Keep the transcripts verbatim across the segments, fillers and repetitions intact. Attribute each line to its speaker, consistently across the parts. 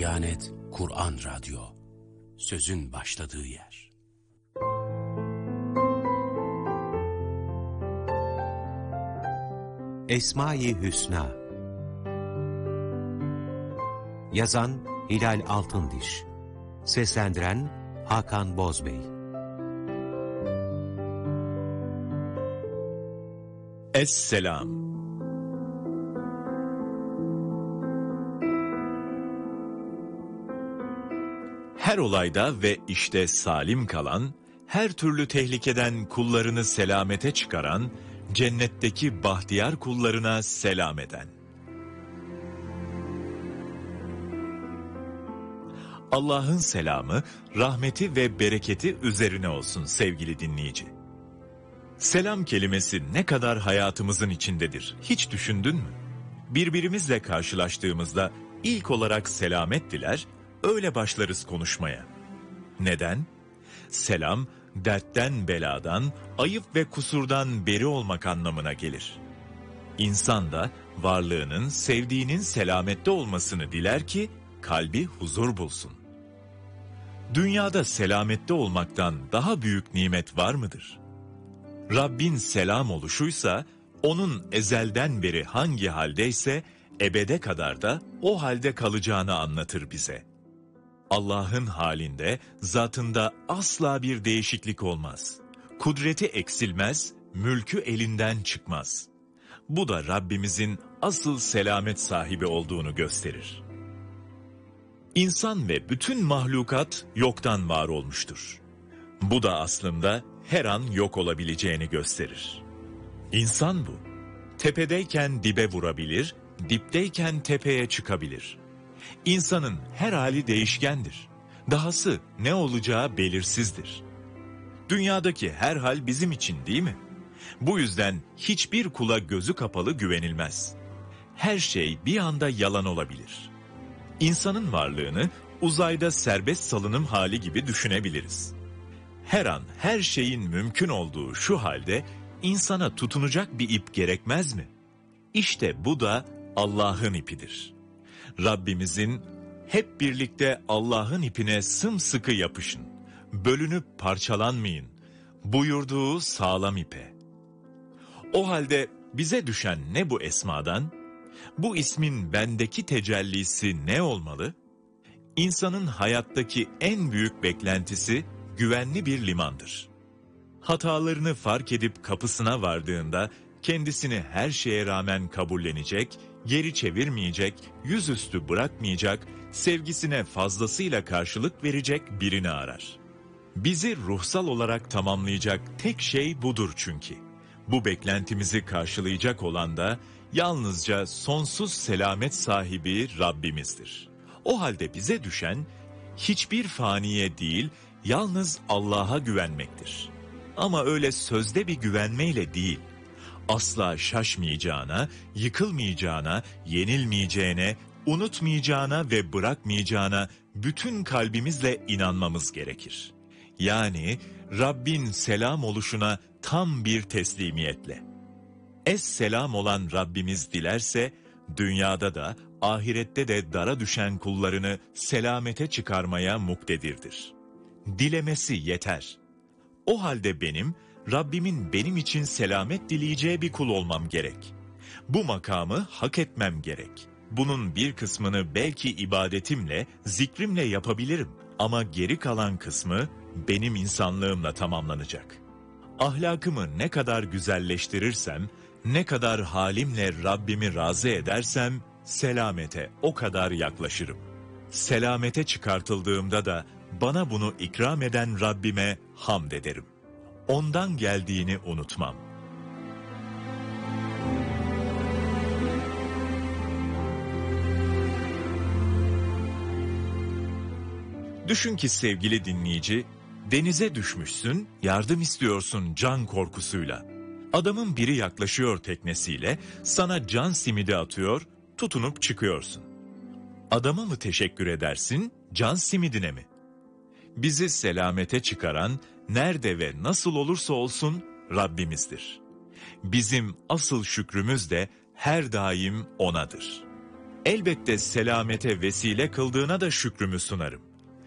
Speaker 1: Diyanet Kur'an Radyo, sözün başladığı yer.
Speaker 2: Esma-i Hüsna. Yazan Hilal Altındiş. Seslendiren Hakan Bozbey.
Speaker 3: Es-Selam. Her olayda ve işte salim kalan, her türlü tehlikeden kullarını selamete çıkaran, cennetteki bahtiyar kullarına selam eden. Allah'ın selamı, rahmeti ve bereketi üzerine olsun sevgili dinleyici. Selam kelimesi ne kadar hayatımızın içindedir, hiç düşündün mü? Birbirimizle karşılaştığımızda ilk olarak selamet diler, öyle başlarız konuşmaya. Neden? Selam, dertten, beladan, ayıp ve kusurdan beri olmak anlamına gelir. İnsan da varlığının, sevdiğinin selamette olmasını diler ki, kalbi huzur bulsun. Dünyada selamette olmaktan daha büyük nimet var mıdır? Rabbin selam oluşuysa, onun ezelden beri hangi haldeyse, ebede kadar da o halde kalacağını anlatır bize. Allah'ın halinde, zatında asla bir değişiklik olmaz. Kudreti eksilmez, mülkü elinden çıkmaz. Bu da Rabbimizin asıl selamet sahibi olduğunu gösterir. İnsan ve bütün mahlukat yoktan var olmuştur. Bu da aslında her an yok olabileceğini gösterir. İnsan bu. Tepedeyken dibe vurabilir, dipteyken tepeye çıkabilir. İnsanın her hali değişkendir. Dahası ne olacağı belirsizdir. Dünyadaki her hal bizim için değil mi? Bu yüzden hiçbir kula gözü kapalı güvenilmez. Her şey bir anda yalan olabilir. İnsanın varlığını uzayda serbest salınım hali gibi düşünebiliriz. Her an her şeyin mümkün olduğu şu halde insana tutunacak bir ip gerekmez mi? İşte bu da Allah'ın ipidir. Rabbimizin hep birlikte Allah'ın ipine sımsıkı yapışın, bölünüp parçalanmayın buyurduğu sağlam ipe. O halde bize düşen ne bu esmadan? Bu ismin bendeki tecellisi ne olmalı? İnsanın hayattaki en büyük beklentisi güvenli bir limandır. Hatalarını fark edip kapısına vardığında kendisini her şeye rağmen kabullenecek, geri çevirmeyecek, yüzüstü bırakmayacak, sevgisine fazlasıyla karşılık verecek birini arar. Bizi ruhsal olarak tamamlayacak tek şey budur çünkü. Bu beklentimizi karşılayacak olan da yalnızca sonsuz selamet sahibi Rabbimizdir. O halde bize düşen hiçbir faniye değil, yalnız Allah'a güvenmektir. Ama öyle sözde bir güvenmeyle değil, asla şaşmayacağına, yıkılmayacağına, yenilmeyeceğine, unutmayacağına ve bırakmayacağına bütün kalbimizle inanmamız gerekir. Yani Rabbin selam oluşuna tam bir teslimiyetle. Es-selam olan Rabbimiz dilerse, dünyada da ahirette de dara düşen kullarını selamete çıkarmaya muktedirdir. Dilemesi yeter. O halde benim, Rabbimin benim için selamet dileyeceği bir kul olmam gerek. Bu makamı hak etmem gerek. Bunun bir kısmını belki ibadetimle, zikrimle yapabilirim ama geri kalan kısmı benim insanlığımla tamamlanacak. Ahlakımı ne kadar güzelleştirirsem, ne kadar halimle Rabbimi razı edersem, selamete o kadar yaklaşırım. Selamete çıkartıldığımda da bana bunu ikram eden Rabbime hamd ederim. Ondan geldiğini unutmam. Düşün ki sevgili dinleyici, denize düşmüşsün, yardım istiyorsun can korkusuyla. Adamın biri yaklaşıyor teknesiyle, sana can simidi atıyor, tutunup çıkıyorsun. Adama mı teşekkür edersin, can simidine mi? Bizi selamete çıkaran, nerede ve nasıl olursa olsun Rabbimizdir. Bizim asıl şükrümüz de her daim O'nadır. Elbette selamete vesile kıldığına da şükrümü sunarım.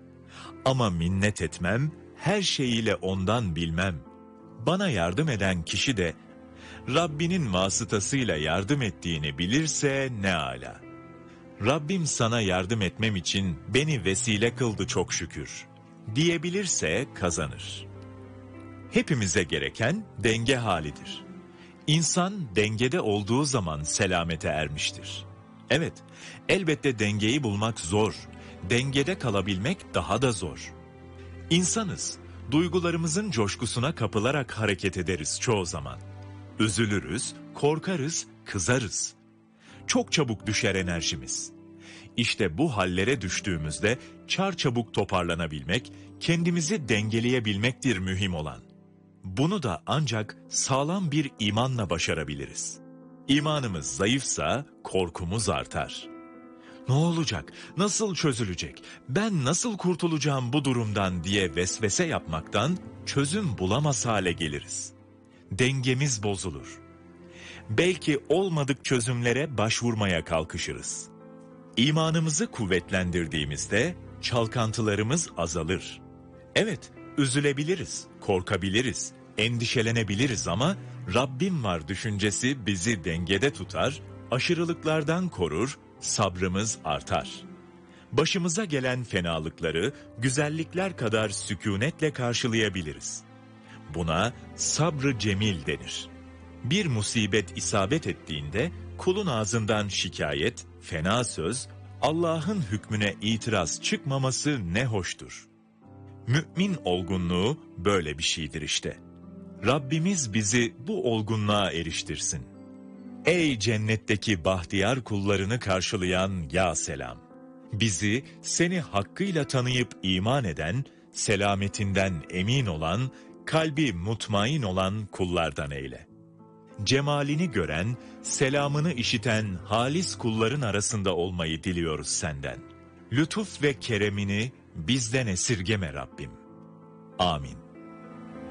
Speaker 3: Ama minnet etmem, her şeyiyle ondan bilmem. Bana yardım eden kişi de Rabbinin vasıtasıyla yardım ettiğini bilirse ne âlâ. Rabbim sana yardım etmem için beni vesile kıldı çok şükür diyebilirse kazanır. Hepimize gereken denge halidir. İnsan dengede olduğu zaman selamete ermiştir. Evet, elbette dengeyi bulmak zor, dengede kalabilmek daha da zor. İnsanız, duygularımızın coşkusuna kapılarak hareket ederiz çoğu zaman. Üzülürüz, korkarız, kızarız. Çok çabuk düşer enerjimiz. İşte bu hallere düştüğümüzde çarçabuk toparlanabilmek, kendimizi dengeleyebilmektir mühim olan. Bunu da ancak sağlam bir imanla başarabiliriz. İmanımız zayıfsa korkumuz artar. Ne olacak, nasıl çözülecek, ben nasıl kurtulacağım bu durumdan diye vesvese yapmaktan çözüm bulamaz hale geliriz. Dengemiz bozulur. Belki olmadık çözümlere başvurmaya kalkışırız. İmanımızı kuvvetlendirdiğimizde çalkantılarımız azalır. Evet, üzülebiliriz, korkabiliriz, endişelenebiliriz ama Rabbim var düşüncesi bizi dengede tutar, aşırılıklardan korur, sabrımız artar. Başımıza gelen fenalıkları güzellikler kadar sükunetle karşılayabiliriz. Buna sabrı cemil denir. Bir musibet isabet ettiğinde kulun ağzından şikayet, fena söz, Allah'ın hükmüne itiraz çıkmaması ne hoştur. Mümin olgunluğu böyle bir şeydir işte. Rabbimiz bizi bu olgunluğa eriştirsin. Ey cennetteki bahtiyar kullarını karşılayan ya selam! Bizi seni hakkıyla tanıyıp iman eden, selametinden emin olan, kalbi mutmain olan kullardan eyle. Cemalini gören, selamını işiten halis kulların arasında olmayı diliyoruz senden. Lütuf ve keremini bizden esirgeme Rabbim. Amin.